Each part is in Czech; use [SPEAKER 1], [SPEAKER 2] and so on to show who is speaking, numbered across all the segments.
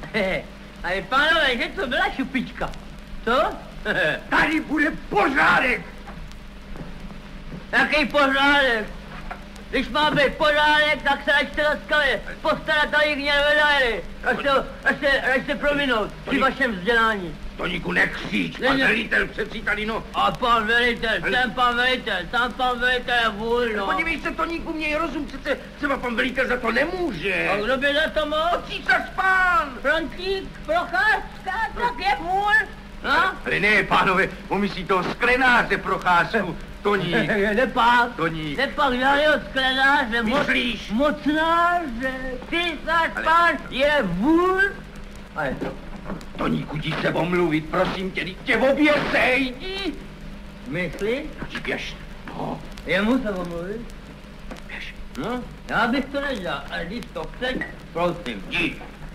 [SPEAKER 1] Ale pánové, že to byla šupička? Co?
[SPEAKER 2] Tady bude pořádek!
[SPEAKER 1] Jaký pořádek? Když má být pořádek, tak se račte laskavě postarat o jich nevedali. Až se prominout při vašem vzdělání.
[SPEAKER 2] Toníku, nekříč, pan velitel přeci tady, no.
[SPEAKER 1] A pan velitel, tam pan velitel je vůl, no.
[SPEAKER 2] Podívej se, Toníku, měj rozum, přece třeba pan velitel za to nemůže.
[SPEAKER 1] A kdo by za to mohl?
[SPEAKER 2] Císař pán!
[SPEAKER 1] Frontík, Procházka, tak je vůl. No?
[SPEAKER 2] Ale ne, pánové, pomyslí toho sklenáře Procházku. Toník.
[SPEAKER 1] Nepak.
[SPEAKER 2] Toník.
[SPEAKER 1] Nepak žádného sklenáře.
[SPEAKER 2] Myslíš?
[SPEAKER 1] Mocnáře. Císař pán je vůl. Ale to.
[SPEAKER 2] Toníku, jdi se omluvit, prosím tě, tě oběsej, jdi.
[SPEAKER 1] Myslíš?
[SPEAKER 2] Běž. No.
[SPEAKER 1] Jemu se omluvit?
[SPEAKER 2] Běž.
[SPEAKER 1] No, já bych to nedělal, ale když to chceš, prosím.
[SPEAKER 2] Jdi.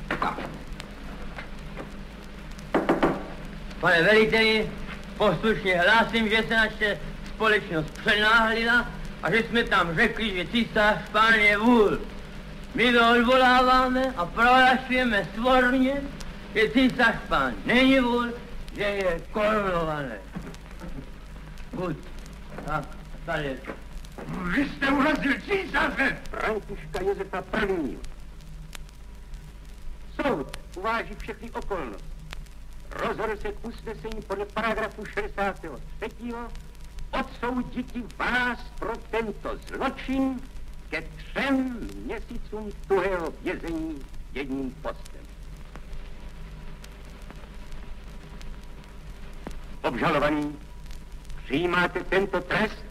[SPEAKER 1] Pane veliteli, poslušně hlásím, že se naše společnost přenáhlila a že jsme tam řekli, že císař pán je vůl. My to odvoláváme a prohlašujeme svorně, že císař pán není vůl, že je korunovaný. Buď. Tak, tady je to.
[SPEAKER 2] Vy jste urazil císaře!
[SPEAKER 3] Františka Josefa I. Soud uváží všechny okolnosti. Rozhodl se k usnesení podle paragrafu 63. odsoudit vás pro tento zločin ke 3 měsícům tuhého vězení jedním postem. Obžalovaný, přijímáte tento trest?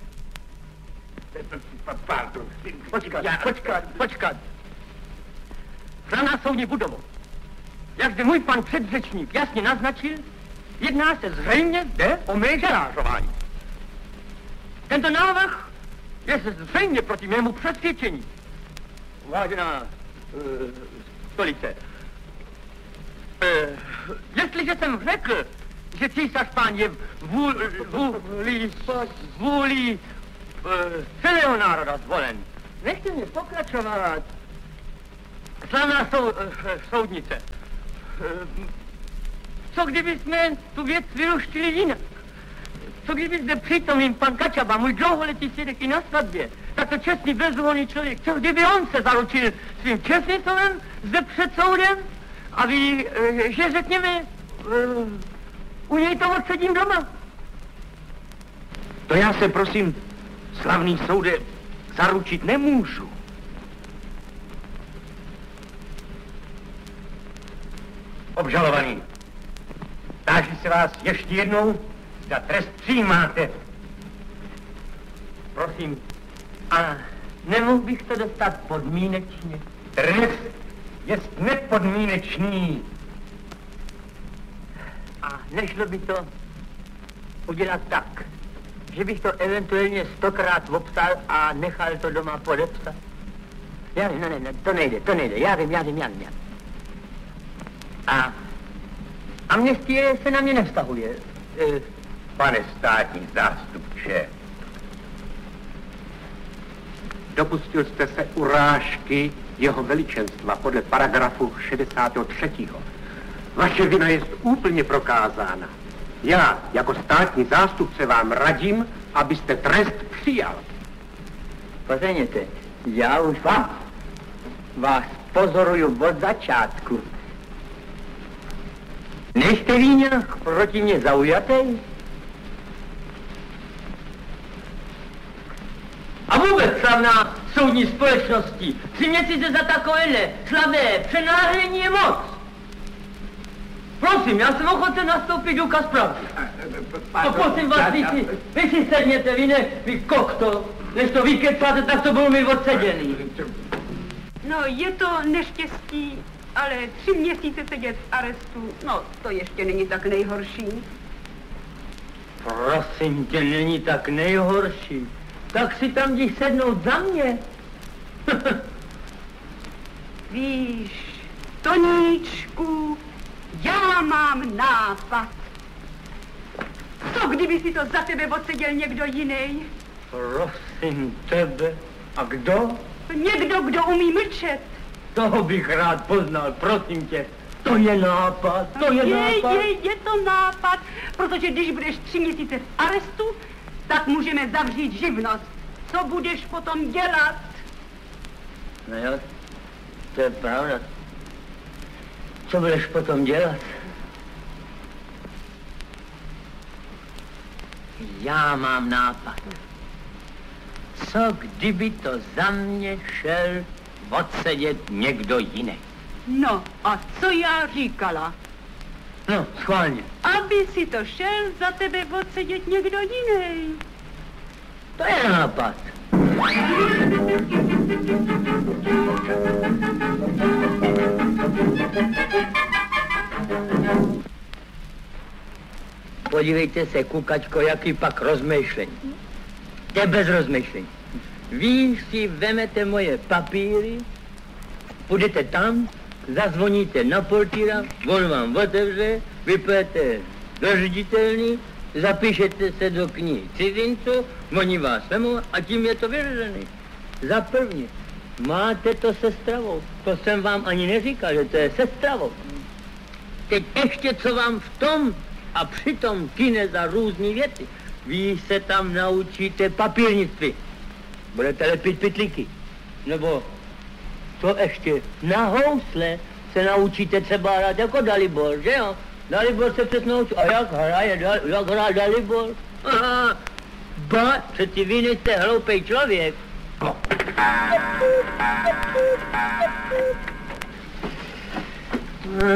[SPEAKER 2] Pardon.
[SPEAKER 3] Počkat. Za nás soudní budovu. Jak zde můj pan předřečník jasně naznačil, jedná se zřejmě zde o mé žalářování. Tento návrh je se zřejmě proti mému přesvědčení. Vážená stolice, jestliže jsem řekl, že císař pán je vůlí celého národa zvolen, nechte mě pokračovat. Slavná soudnice. Co kdyby jsme tu věc vyluštili jinak? Co kdyby zde přítomným pan Kačaba, můj dlouholetý svědek i na svatbě, takto čestný, bezúhonný člověk, co kdyby on se zaručil svým čestným slovem zde před soudem a vy, že řekněme, u něj to odsedím doma?
[SPEAKER 2] To já se prosím, slavný soude, zaručit nemůžu.
[SPEAKER 3] Obžalovaný, táži se vás ještě jednou, za trest přijímáte. Prosím, a nemohl bych to dostat podmínečně? Trest je nepodmínečný. A nešlo by to udělat tak, že bych to eventuálně 100krát obsal a nechal to doma podepsat? Ne, to nejde, já vím. A amnestie se na mě nevztahuje.
[SPEAKER 2] Pane státní zástupče,
[SPEAKER 3] Dopustil jste se urážky jeho veličenstva podle paragrafu 63. Vaše vina je úplně prokázána. Já, jako státní zástupce, vám radím, abyste trest přijal. Pozeněte, já už vás pozoruju od začátku. Nejste vy nějak proti mě zaujatý? A vůbec slavná soudní společnosti, 3 měsíce za takovéhle slabé přenáhlení je moc. Prosím, já jsem ochoten nastoupit důkaz pravdy. Poprosím vás, vy si sedněte, vy kokto, než to vykecáte, tak to budu mít odseděný.
[SPEAKER 4] No, je to neštěstí, ale 3 měsíce sedět v arestu, no, to ještě není tak nejhorší.
[SPEAKER 1] Prosím tě, není tak nejhorší. Tak si tam jdi sednout za mě.
[SPEAKER 4] Víš, Toníčku, já mám nápad. Co kdyby si to za tebe odseděl někdo jiný?
[SPEAKER 1] Prosím tebe. A kdo?
[SPEAKER 4] Někdo, kdo umí mlčet.
[SPEAKER 1] Toho bych rád poznal, prosím tě. To je nápad, to je nápad.
[SPEAKER 4] Je to nápad, protože když budeš 3 měsíce v arestu, tak můžeme zavřít živnost. Co budeš potom dělat?
[SPEAKER 1] No jo, to je pravda. Co budeš potom dělat? Já mám nápad. Co kdyby to za mě šel odsedět někdo jiný?
[SPEAKER 4] No, a co já říkala?
[SPEAKER 1] No, schválně.
[SPEAKER 4] Aby si to šel za tebe odsedět někdo jiný.
[SPEAKER 1] To je nápad. Podívejte se, kukačko, jaký pak rozmýšlení. To je bez rozmýšlení. Vy si vemete moje papíry, půjdete tam, zazvoníte na portýra, on vám otevře, vypojete do ředitelny, zapíšete se do knihy cizinců, oni vás vemou a tím je to vyřešený. Za první, máte to se stravou. To jsem vám ani neříkal, že to je se stravou. Teď ještě co vám v tom a přitom kyne za různý věci. Vy se tam naučíte papírnictví. Budete lepit pytlíky. Nebo to ještě na housle se naučíte třeba hrát jako Dalibor, že jo? Dalibor se přesně naučí. A jak hraje Dalibor? Aha, ba, přeci vy nejste hloupej člověk.